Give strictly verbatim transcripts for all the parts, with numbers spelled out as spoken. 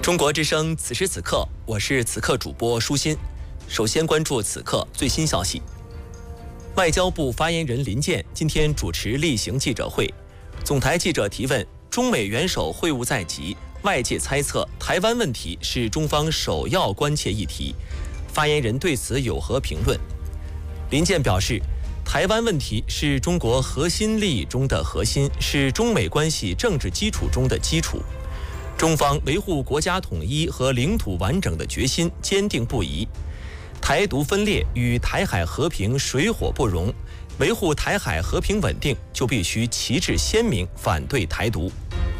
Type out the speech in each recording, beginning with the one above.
中国之声，此时此刻，我是此刻主播舒心。首先关注此刻最新消息。外交部发言人林健今天主持例行记者会，总台记者提问：中美元首会晤在即，外界猜测台湾问题是中方首要关切议题，发言人对此有何评论？林健表示，台湾问题是中国核心利益中的核心，是中美关系政治基础中的基础。中方维护国家统一和领土完整的决心坚定不移，台独分裂与台海和平水火不容，维护台海和平稳定就必须旗帜鲜明反对台独。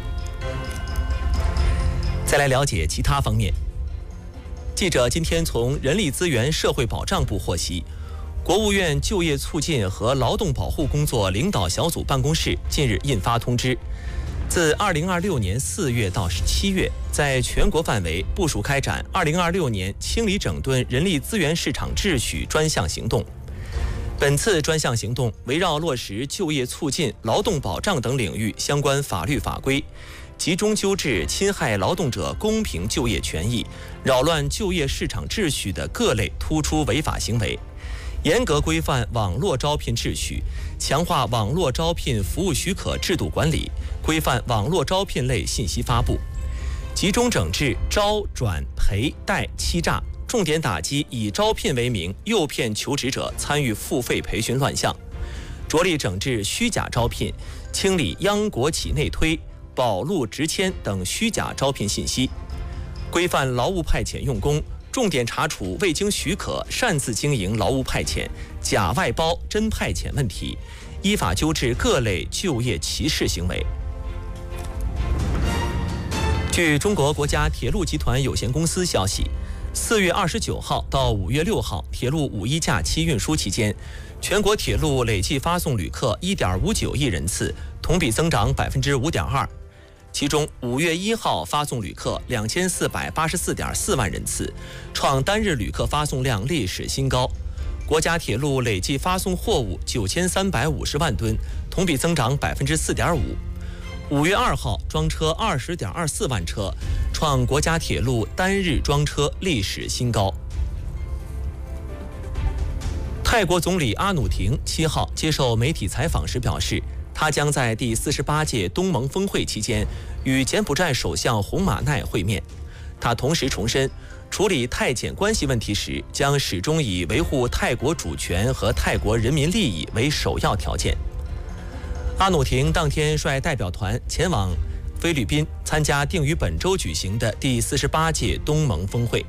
再来了解其他方面。记者今天从人力资源社会保障部获悉，国务院就业促进和劳动保护工作领导小组办公室近日印发通知，自二零二六年四月到七月，在全国范围部署开展二零二六年清理整顿人力资源市场秩序专项行动。本次专项行动围绕落实就业促进、劳动保障等领域相关法律法规，集中纠治侵害劳动者公平就业权益、扰乱就业市场秩序的各类突出违法行为，严格规范网络招聘秩序，强化网络招聘服务许可制度管理，规范网络招聘类信息发布，集中整治招转赔贷欺诈，重点打击以招聘为名诱骗求职者参与付费培训乱象，着力整治虚假招聘，清理央国企内推、保录直签等虚假招聘信息，规范劳务派遣用工，重点查处未经许可擅自经营劳务派遣、假外包真派遣问题，依法纠治各类就业歧视行为。据中国国家铁路集团有限公司消息，四月二十九号到五月六号铁路五一假期运输期间，全国铁路累计发送旅客一点五九亿人次，同比增长百分之五点二。其中，五月一号发送旅客两千四百八十四点四万人次，创单日旅客发送量历史新高。国家铁路累计发送货物九千三百五十万吨，同比增长百分之四点五。五月二号装车二十点二四万车，创国家铁路单日装车历史新高。泰国总理阿努廷七号接受媒体采访时表示，他将在第四十八届东盟峰会期间与柬埔寨首相洪马奈会面。他同时重申，处理泰柬关系问题时，将始终以维护泰国主权和泰国人民利益为首要条件。阿努廷当天率代表团前往菲律宾，参加定于本周举行的第四十八届东盟峰会。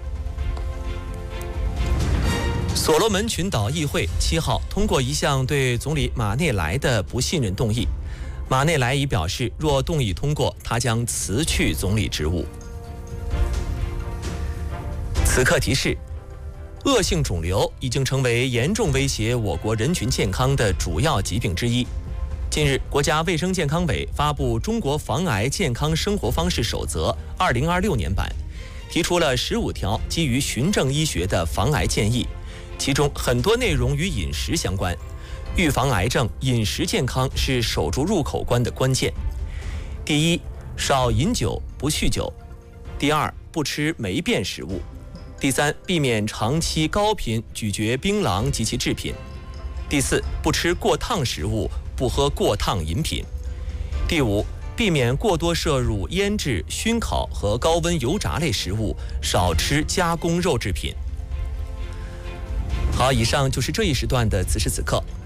所罗门群岛议会七号通过一项对总理马内莱的不信任动议，马内莱已表示，若动议通过，他将辞去总理职务。此刻提示：恶性肿瘤已经成为严重威胁我国人群健康的主要疾病之一。近日，国家卫生健康委发布《中国防癌健康生活方式守则（二零二六年版）》，提出了十五条基于循证医学的防癌建议，其中很多内容与饮食相关。预防癌症，饮食健康是守住入口关的关键。第一，少饮酒，不酗酒；第二，不吃霉变食物；第三，避免长期高频咀嚼槟榔及其制品；第四，不吃过烫食物，不喝过烫饮品；第五，避免过多摄入腌制、熏烤和高温油炸类食物，少吃加工肉制品。好，以上就是这一时段的此时此刻。